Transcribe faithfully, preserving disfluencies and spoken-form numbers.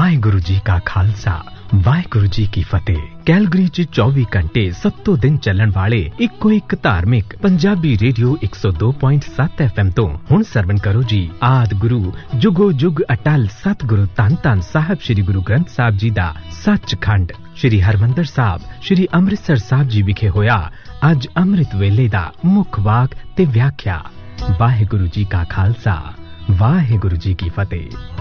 ਵਾਹਿਗੁਰੂ ਜੀ ਕਾ ਖਾਲਸਾ ਵਾਹਿਗੁਰੂ ਜੀ ਕੀ ਫਤਿਹ। ਕੈਲਗਰੀ ਚ ਚੌਵੀ ਘੰਟੇ ਸੱਤੋਂ ਦਿਨ ਚੱਲਣ ਵਾਲੇ ਇੱਕੋ ਇੱਕ ਧਾਰਮਿਕ ਪੰਜਾਬੀ ਰੇਡੀਓ ਇੱਕ ਸੌ ਦੋ ਪੁਆਇੰਟ ਸੱਤ ਐਫ ਐਮ ਤੋਂ ਹੁਣ ਸਰਵਣ ਕਰੋ ਜੀ ਆਦ ਗੁਰੂ ਜੁਗੋ ਜੁਗ ਅਟਲ ਸਤਿਗੁਰੂ ਧੰਨ ਧੰਨ ਸਾਹਿਬ ਸ੍ਰੀ ਗੁਰੂ ਗ੍ਰੰਥ ਸਾਹਿਬ ਜੀ ਦਾ ਸੱਚਖੰਡ ਸ੍ਰੀ ਹਰਮੰਦਰ ਸਾਹਿਬ ਸ੍ਰੀ ਅੰਮ੍ਰਿਤਸਰ ਸਾਹਿਬ ਜੀ ਵਿਖੇ ਹੋਇਆ ਅੱਜ ਅੰਮ੍ਰਿਤ ਵੇਲੇ ਦਾ ਮੁੱਖ ਵਾਕ ਤੇ ਵਿਆਖਿਆ। ਵਾਹਿਗੁਰੂ ਜੀ ਕਾ ਖਾਲਸਾ ਵਾਹਿਗੁਰੂ ਜੀ ਕੀ ਫਤਿਹ।